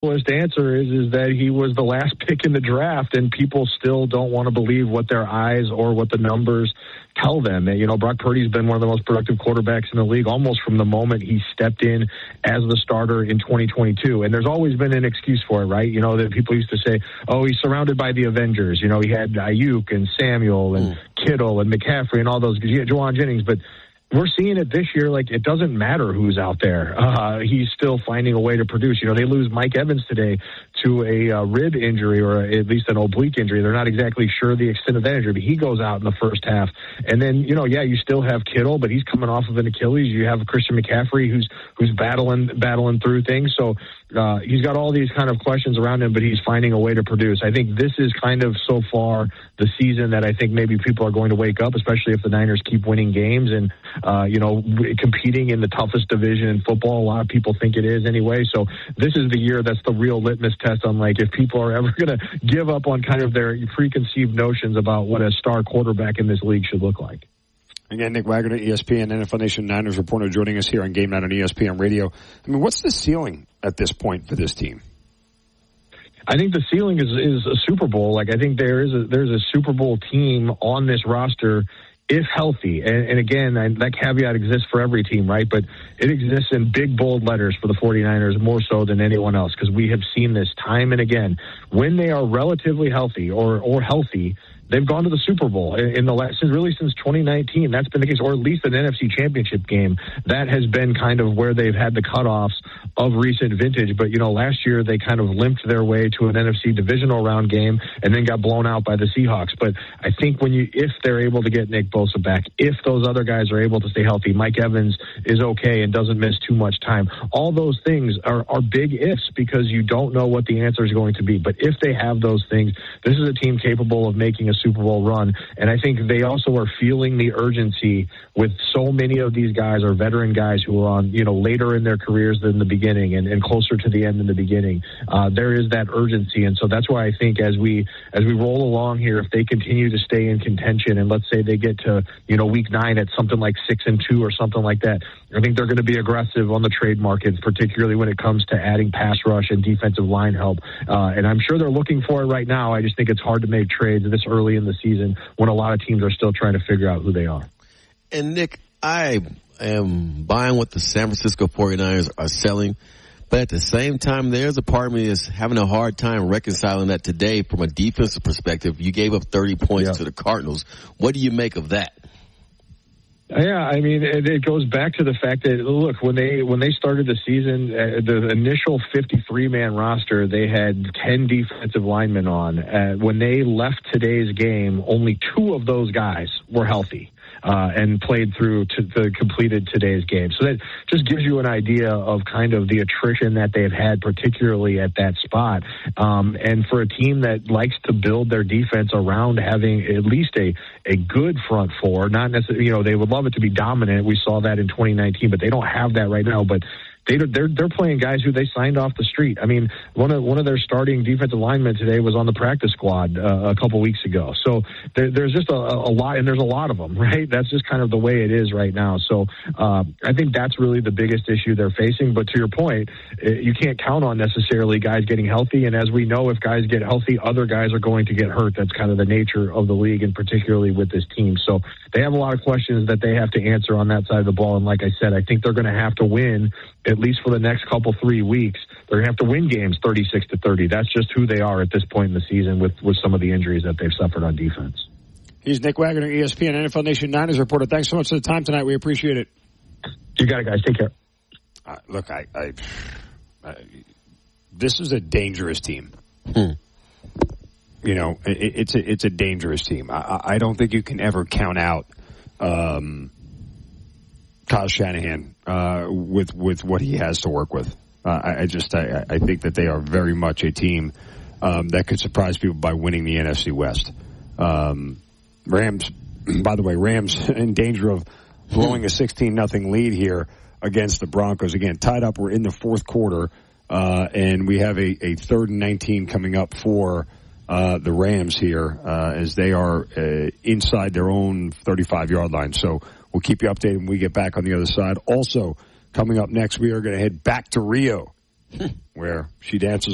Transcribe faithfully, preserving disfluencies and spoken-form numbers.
simplest answer is is that he was the last pick in the draft, and people still don't want to believe what their eyes or what the numbers tell them. You know, Brock Purdy's been one of the most productive quarterbacks in the league almost from the moment he stepped in as the starter in twenty twenty-two. And there's always been an excuse for it, right? You know, that people used to say, oh, he's surrounded by the Avengers. You know, he had Ayuk and Samuel and mm. Kittle and McCaffrey and all those, yeah, Juwan Jennings, but we're seeing it this year. Like, it doesn't matter who's out there. Uh, he's still finding a way to produce. You know, they lose Mike Evans today to a uh, rib injury or a, at least an oblique injury. They're not exactly sure the extent of that injury, but he goes out in the first half. And then, you know, yeah, you still have Kittle, but he's coming off of an Achilles. You have Christian McCaffrey who's who's battling battling through things. So uh, he's got all these kind of questions around him, but he's finding a way to produce. I think this is kind of so far the season that I think maybe people are going to wake up, especially if the Niners keep winning games and, uh, you know, competing in the toughest division in football. A lot of people think it is anyway. So this is the year that's the real litmus test on, like, if people are ever going to give up on kind of their preconceived notions about what a star quarterback in this league should look like. Again, Nick Wagoner, E S P N, N F L Nation Niners reporter, joining us here on Game Night on E S P N Radio. I mean, what's the ceiling at this point for this team? I think the ceiling is, is a Super Bowl. Like, I think there is a, there's a Super Bowl team on this roster if healthy. And, and again, I, that caveat exists for every team, right? But it exists in big, bold letters for the 49ers more so than anyone else, because we have seen this time and again. When they are relatively healthy or, or healthy, they've gone to the Super Bowl in the last, really since twenty nineteen. That's been the case, or at least an N F C Championship game. That has been kind of where they've had the cutoffs of recent vintage. But, you know, last year they kind of limped their way to an N F C divisional round game and then got blown out by the Seahawks. But I think when you, if they're able to get Nick Bosa back, if those other guys are able to stay healthy, Mike Evans is okay and doesn't miss too much time. All those things are, are big ifs because you don't know what the answer is going to be. But if they have those things, this is a team capable of making a Super Bowl run. And I think they also are feeling the urgency with so many of these guys are veteran guys who are on, you know, later in their careers than the beginning and, and closer to the end than the beginning. Uh, there is that urgency. And so that's why I think as we, as we roll along here, if they continue to stay in contention and let's say they get to, you know, week nine at something like six and two or something like that, I think they're going to be aggressive on the trade market, particularly when it comes to adding pass rush and defensive line help. Uh, and I'm sure they're looking for it right now. I just think it's hard to make trades this early in the season when a lot of teams are still trying to figure out who they are. And Nick, I am buying what the San Francisco 49ers are selling, but at the same time, there's a part of me that's having a hard time reconciling that today from a defensive perspective. You gave up thirty points yeah. to the Cardinals. What do you make of that? Yeah, I mean, it, it goes back to the fact that, look, when they when they started the season, uh, the initial fifty-three man roster, they had ten defensive linemen on. Uh, when they left today's game, only two of those guys were healthy. Uh, and played through to, to completed today's game. So that just gives you an idea of kind of the attrition that they've had, particularly at that spot. Um, and for a team that likes to build their defense around having at least a, a good front four, not necessarily, you know, they would love it to be dominant. We saw that in twenty nineteen, but they don't have that right now. But They, they're they're playing guys who they signed off the street. I mean, one of one of their starting defensive linemen today was on the practice squad uh, a couple weeks ago. So there, there's just a, a lot, and there's a lot of them, right? That's just kind of the way it is right now. So uh, I think that's really the biggest issue they're facing. But to your point, you can't count on necessarily guys getting healthy. And as we know, if guys get healthy, other guys are going to get hurt. That's kind of the nature of the league, and particularly with this team. So they have a lot of questions that they have to answer on that side of the ball. And like I said, I think they're going to have to win, at least for the next couple, three weeks. They're going to have to win games thirty-six to thirty. That's just who they are at this point in the season with, with some of the injuries that they've suffered on defense. He's Nick Wagoner, E S P N, N F L Nation Niners reporter. Thanks so much for the time tonight. We appreciate it. You got it, guys. Take care. Uh, look, I, I, I, this is a dangerous team. Hmm. You know, it, it's a it's a dangerous team. I, I don't think you can ever count out um, Kyle Shanahan uh, with with what he has to work with. Uh, I, I just I, I think that they are very much a team um, that could surprise people by winning the N F C West. Um, Rams, by the way, Rams in danger of blowing a sixteen nothing lead here against the Broncos. Again, tied up. We're in the fourth quarter, uh, and we have a, a third and nineteen coming up for uh, the Rams here uh, as they are uh, inside their own thirty-five yard line. So we'll keep you updated when we get back on the other side. Also, coming up next, we are going to head back to Rio, where she dances